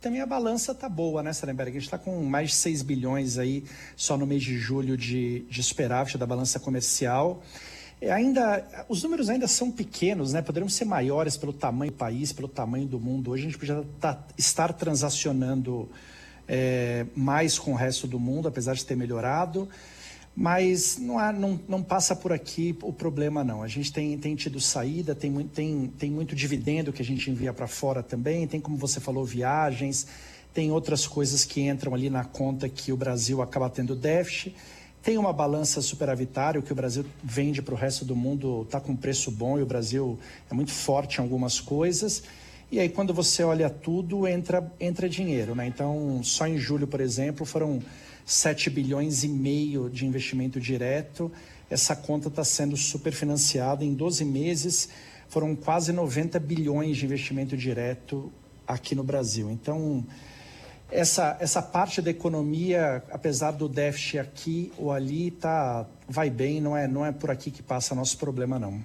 também a balança está boa, né, Salemberg? A gente está com mais de 6 bilhões aí só no mês de julho de superávit da balança comercial. Os números ainda são pequenos, né? Poderiam ser maiores pelo tamanho do país, pelo tamanho do mundo. Hoje a gente podia estar transacionando mais com o resto do mundo, apesar de ter melhorado. Mas não passa por aqui o problema, não. A gente tem tido saída, tem muito dividendo que a gente envia para fora também, tem, como você falou, viagens, tem outras coisas que entram ali na conta que o Brasil acaba tendo déficit. Tem uma balança superavitária, o que o Brasil vende para o resto do mundo está com preço bom e o Brasil é muito forte em algumas coisas. E aí, quando você olha tudo, entra dinheiro, né? Então, só em julho, por exemplo, foram 7 bilhões e meio de investimento direto. Essa conta está sendo superfinanciada. Em 12 meses, foram quase 90 bilhões de investimento direto aqui no Brasil. Então, essa parte da economia, apesar do déficit aqui ou ali, vai bem, não é por aqui que passa nosso problema, não.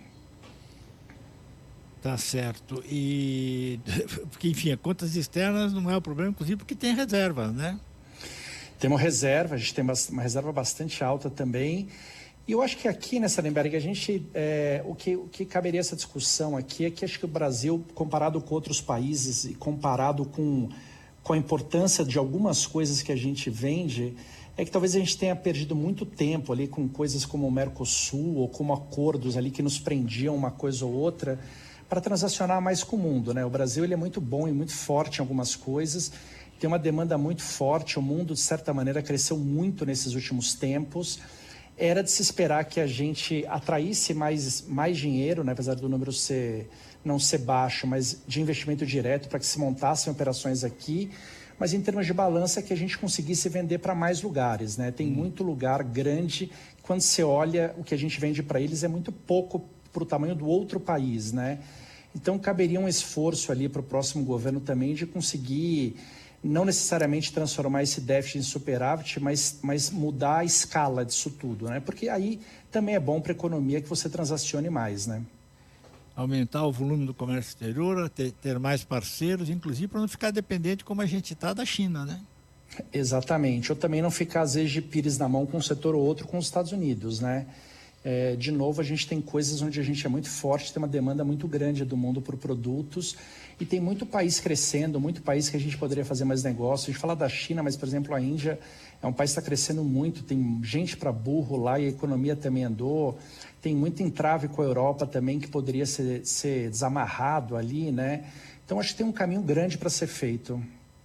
Tá certo. Porque, enfim, contas externas não é o problema, inclusive porque tem reserva, né? Temos reserva, a gente tem uma reserva bastante alta também. E eu acho que aqui, né, Salemberg, a gente, o que caberia essa discussão aqui é que acho que o Brasil, comparado com outros países e comparado com a importância de algumas coisas que a gente vende, é que talvez a gente tenha perdido muito tempo ali com coisas como o Mercosul ou como acordos ali que nos prendiam uma coisa ou outra para transacionar mais com o mundo, né? O Brasil ele é muito bom e muito forte em algumas coisas, tem uma demanda muito forte, o mundo de certa maneira cresceu muito nesses últimos tempos. Era de se esperar que a gente atraísse mais dinheiro, né? Apesar do número não ser baixo, mas de investimento direto para que se montassem operações aqui, mas em termos de balança que a gente conseguisse vender para mais lugares, né? Tem muito lugar grande, quando você olha o que a gente vende para eles é muito pouco para o tamanho do outro país, né? Então caberia um esforço ali para o próximo governo também de conseguir não necessariamente transformar esse déficit em superávit, mas mudar a escala disso tudo, né? Porque aí também é bom para a economia que você transacione mais, né? Aumentar o volume do comércio exterior, ter mais parceiros, inclusive para não ficar dependente como a gente está da China, né? Exatamente. Ou também não ficar às vezes de pires na mão com um setor ou outro com os Estados Unidos, né? De novo, a gente tem coisas onde a gente é muito forte, tem uma demanda muito grande do mundo por produtos e tem muito país crescendo, muito país que a gente poderia fazer mais negócio. A gente fala da China, mas, por exemplo, a Índia é um país que está crescendo muito, tem gente para burro lá e a economia também andou. Tem muito entrave com a Europa também que poderia ser desamarrado ali, né? Então, acho que tem um caminho grande para ser feito.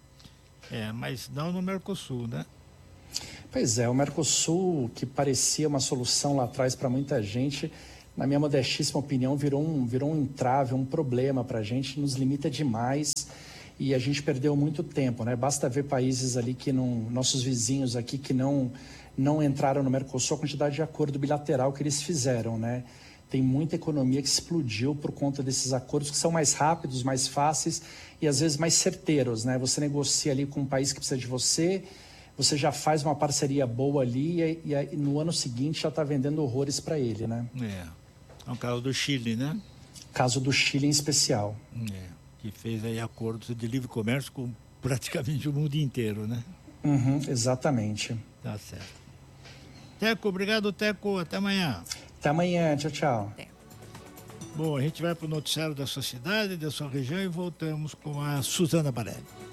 Mas não no Mercosul, né? Pois é, o Mercosul, que parecia uma solução lá atrás para muita gente, na minha modestíssima opinião, virou um entrave, um problema para a gente, nos limita demais e a gente perdeu muito tempo, né? Basta ver países ali nossos vizinhos aqui que não entraram no Mercosul, a quantidade de acordo bilateral que eles fizeram, né? Tem muita economia que explodiu por conta desses acordos que são mais rápidos, mais fáceis e às vezes mais certeiros, né? Você negocia ali com um país que precisa de você já faz uma parceria boa ali e no ano seguinte já está vendendo horrores para ele, né? É o caso do Chile, né? Caso do Chile em especial. Que fez aí acordos de livre comércio com praticamente o mundo inteiro, né? Exatamente. Tá certo. Teco, obrigado, Teco. Até amanhã. Até amanhã. Tchau, tchau. Bom, a gente vai para o noticiário da sua cidade, da sua região e voltamos com a Suzana Barelli.